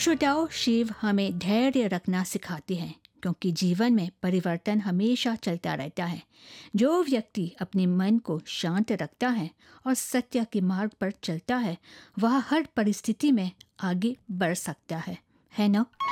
श्रोताओं, शिव हमें धैर्य रखना सिखाते हैं क्योंकि जीवन में परिवर्तन हमेशा चलता रहता है। जो व्यक्ति अपने मन को शांत रखता है और सत्य के मार्ग पर चलता है, वह हर परिस्थिति में आगे बढ़ सकता है ना?